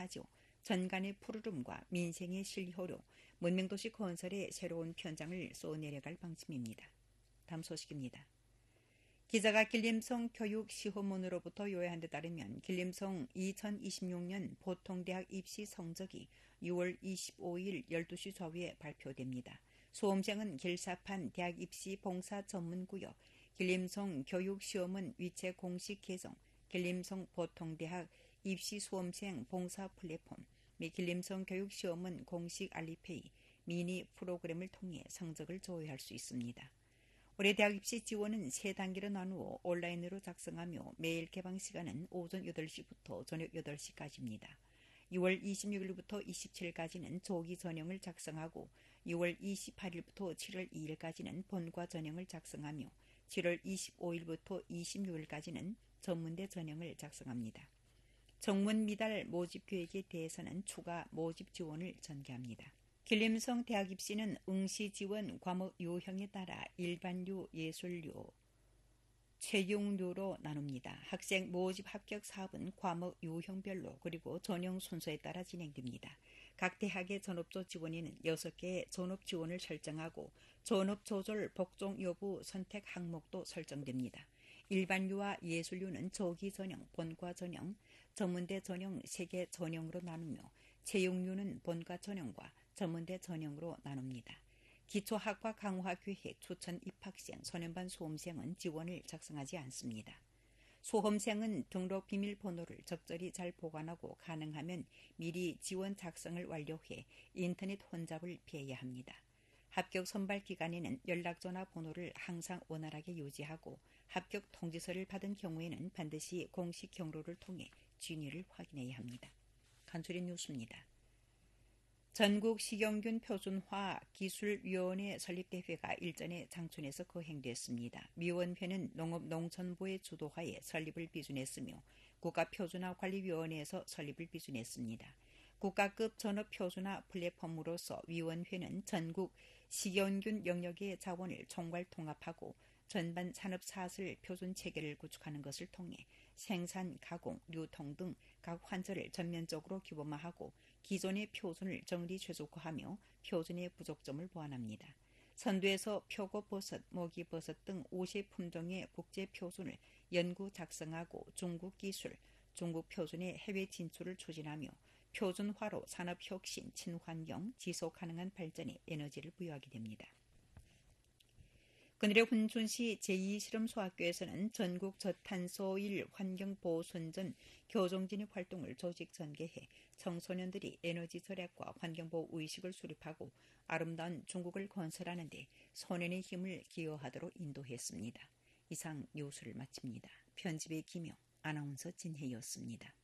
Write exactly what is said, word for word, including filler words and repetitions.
사조, 전간의 푸르름과 민생의 실효로 문명도시 건설의 새로운 편장을 쏘내려갈 방침입니다. 다음 소식입니다. 기자가 길림성 교육시험원으로부터 요약한 데 따르면 길림성 이천이십육 년 보통대학 입시 성적이 유월 이십오일 열두 시 좌우에 발표됩니다. 수험생은 길사판 대학 입시 봉사 전문구역, 길림성 교육시험원 위체 공식 계정, 길림성 보통대학 입시 수험생 봉사 플랫폼 및 길림성 교육시험원 공식 알리페이 미니 프로그램을 통해 성적을 조회할 수 있습니다. 올해 대학 입시 지원은 세 단계로 나누어 온라인으로 작성하며 매일 개방 시간은 오전 여덟 시부터 저녁 여덟 시까지입니다. 유월 이십육일부터 이십칠일까지는 조기 전형을 작성하고 유월 이십팔일부터 칠월 이일까지는 본과 전형을 작성하며 칠월 이십오일부터 이십육일까지는 전문대 전형을 작성합니다. 정문 미달 모집 계획에 대해서는 추가 모집 지원을 전개합니다. 길림성 대학 입시는 응시 지원 과목 유형에 따라 일반류, 예술류, 채용류로 나눕니다. 학생 모집 합격 사업은 과목 유형별로 그리고 전형 순서에 따라 진행됩니다. 각 대학의 전업조 지원인은 여섯 개의 전업 지원을 설정하고 전업 조절 복종 여부 선택 항목도 설정됩니다. 일반류와 예술류는 조기 전형, 본과 전형, 전문대 전형 세 개 전형으로 나누며 채용류는 본과 전형과 전문대 전형으로 나눕니다. 기초학과 강화 계획 추천 입학생, 소년반 수험생은 지원을 작성하지 않습니다. 수험생은 등록 비밀번호를 적절히 잘 보관하고 가능하면 미리 지원 작성을 완료해 인터넷 혼잡을 피해야 합니다. 합격 선발 기간에는 연락전화 번호를 항상 원활하게 유지하고 합격 통지서를 받은 경우에는 반드시 공식 경로를 통해 진위를 확인해야 합니다. 간추린 뉴스입니다. 전국 식용균 표준화 기술위원회 설립대회가 일전에 장춘에서 거행됐습니다. 위원회는 농업농촌부의 주도하에 설립을 비준했으며 국가표준화관리위원회에서 설립을 비준했습니다. 국가급 전업표준화 플랫폼으로서 위원회는 전국 식용균 영역의 자원을 총괄 통합하고 전반 산업사슬 표준체계를 구축하는 것을 통해 생산, 가공, 유통 등 각 환자를 전면적으로 규범화하고 기존의 표준을 정리 최적화하며 표준의 부족점을 보완합니다. 선두에서 표고버섯, 모기버섯 등 오십 품종의 국제 표준을 연구 작성하고 중국 기술, 중국 표준의 해외 진출을 추진하며 표준화로 산업혁신, 친환경, 지속가능한 발전에 에너지를 부여하게 됩니다. 그날의 훈춘시 제이 실험소학교에서는 전국 저탄소일 환경보호선전 교정진입 활동을 조직 전개해 청소년들이 에너지 절약과 환경보호 의식을 수립하고 아름다운 중국을 건설하는 데 소년의 힘을 기여하도록 인도했습니다. 이상 뉴스를 마칩니다. 편집의 김영, 아나운서 진혜였습니다.